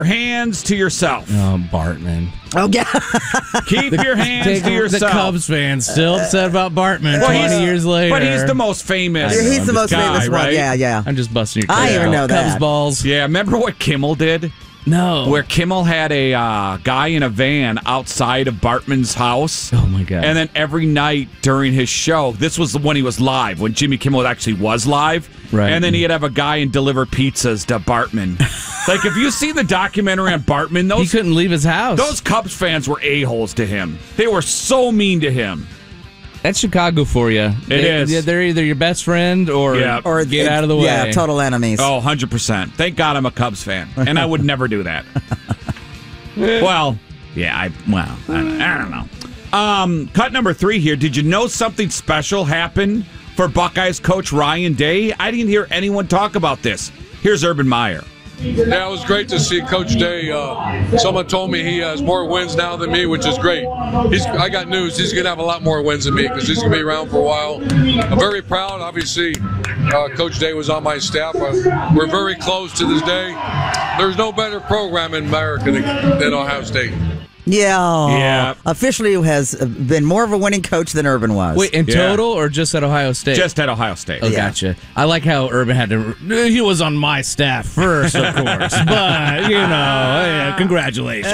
hands to yourself. Oh, Bartman. Oh, yeah. Keep your hands to yourself. The Cubs fans still upset about Bartman 20 years later. But he's the most famous. He's the most famous one. Right? Yeah. I'm just busting your I tail. even know that. Cubs balls. Yeah, remember what Kimmel did? No. Where Kimmel had a guy in a van outside of Bartman's house. Oh, my God. And then every night during his show, this was when he was live, when Jimmy Kimmel actually was live. Right. And then he'd have a guy and deliver pizzas to Bartman. Like, if you see the documentary on Bartman, he couldn't leave his house. Those Cubs fans were a-holes to him. They were so mean to him. That's Chicago for you. It is. They're either your best friend or get out of the way. Yeah, total enemies. Oh, 100%. Thank God I'm a Cubs fan. And I would never do that. Well, yeah, I don't know. Cut number 3 here. Did you know something special happened for Buckeyes coach Ryan Day? I didn't hear anyone talk about this. Here's Urban Meyer. Yeah, it was great to see Coach Day. Someone told me he has more wins now than me, which is great. I got news. He's going to have a lot more wins than me because he's going to be around for a while. I'm very proud. Obviously, Coach Day was on my staff. We're very close to this day. There's no better program in America than Ohio State. Yeah. Officially has been more of a winning coach than Urban was. Wait, in total or just at Ohio State? Just at Ohio State. Oh, gotcha. I like how Urban had to... He was on my staff first, of course. But, congratulations.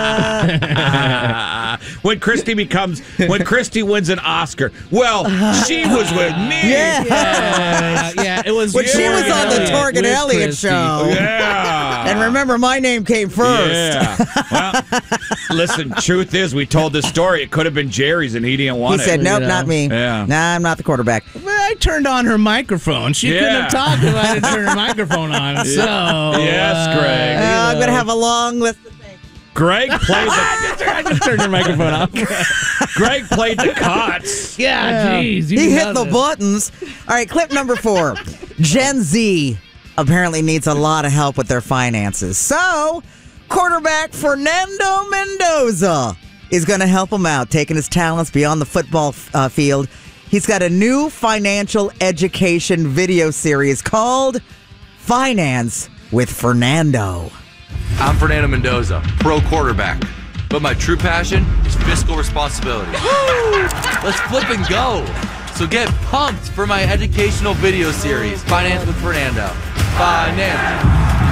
When Christy wins an Oscar, well, she was with me. Yeah. It was when she was on the Torgen Elliott show. Yeah. And remember, my name came first. Yeah. Well, listen, truth is, we told this story. It could have been Jerry's, and he didn't want it. He said, nope, not me. Yeah. Nah, I'm not the quarterback. Well, I turned on her microphone. She couldn't have talked if I didn't turn her microphone on. So, yes, Greg. I'm going to have a long list of things. Greg played the... I just turned her microphone off. Greg played the cuts. Yeah, jeez. He hit the buttons. All right, clip number 4. Gen Z apparently needs a lot of help with their finances. So, quarterback Fernando Mendoza is going to help him out, taking his talents beyond the football field. He's got a new financial education video series called Finance with Fernando. I'm Fernando Mendoza, pro quarterback. But my true passion is fiscal responsibility. Let's flip and go. So get pumped for my educational video series, Finance with Fernando. Finance.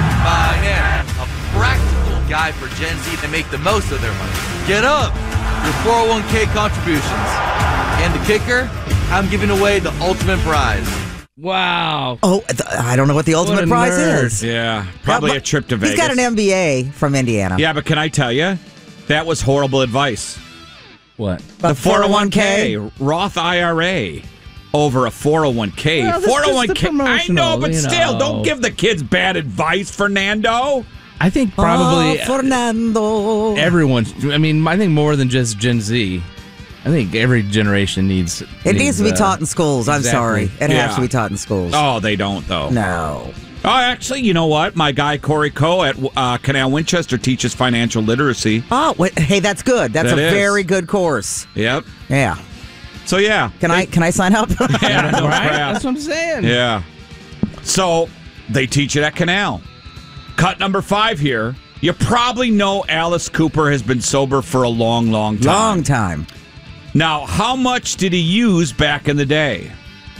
A practical guide for Gen Z to make the most of their money. Get up. Your 401k contributions. And the kicker, I'm giving away the ultimate prize. Wow. Oh, I don't know what the ultimate prize is. Yeah, probably a trip to Vegas. He's got an MBA from Indiana. Yeah, but can I tell you, that was horrible advice. What? The 401k, Roth IRA over a 401k. Well, 401k. I know, but still, don't give the kids bad advice, Fernando. I think probably Fernando. everyone. I mean, I think more than just Gen Z. I think every generation needs. It needs to be taught in schools. I'm sorry. It has to be taught in schools. Oh, they don't, though. No. Oh, actually, you know what? My guy, Corey Coe at Canal Winchester teaches financial literacy. Oh, hey, that's good. That's a very good course. Yep. Yeah. So, yeah. Can I sign up? Yeah, no Right? crap. That's what I'm saying. Yeah. So, they teach it at Canal. Cut number 5 here. You probably know Alice Cooper has been sober for a long, long time. Long time. Now, how much did he use back in the day?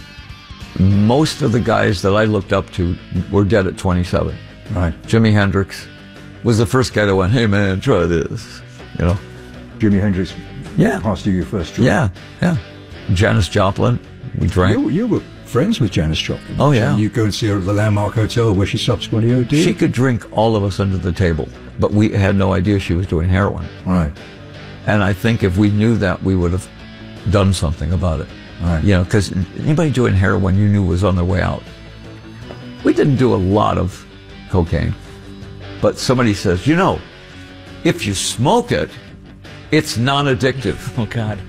Most of the guys that I looked up to were dead at 27. Right. Jimi Hendrix was the first guy that went, hey man, try this. You know? Jimi Hendrix Yeah. passed you your first drink. Yeah. Janis Joplin, we drank. You were friends with Janis Joplin. Oh, yeah. And you go and see her at the Landmark Hotel where she subsequently OD'd. She could drink all of us under the table, but we had no idea she was doing heroin. Right. And I think if we knew that, we would have done something about it. Right. You know, because anybody doing heroin you knew was on their way out. We didn't do a lot of cocaine, but somebody says, you know, if you smoke it, it's non-addictive. Oh, God.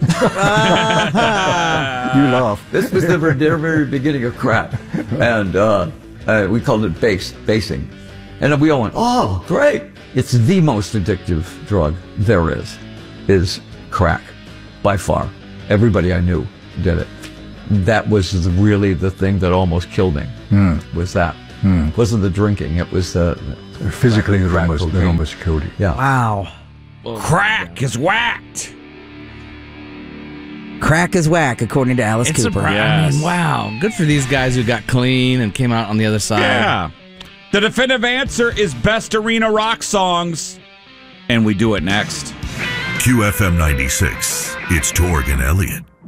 You laugh. This was the very beginning of crack. And we called it basing. And then we all went, oh, great. It's the most addictive drug there is crack, by far. Everybody I knew did it. That was really the thing that almost killed me, was that. It wasn't the drinking, it was the Physically, they almost killed you. Yeah. Wow. Crack is whacked. Crack is whack, according to Alice It's Cooper. surprising. I mean, wow. Good for these guys who got clean and came out on the other side. Yeah. The definitive answer is best arena rock songs. And we do it next. QFM 96. It's Torg and Elliott.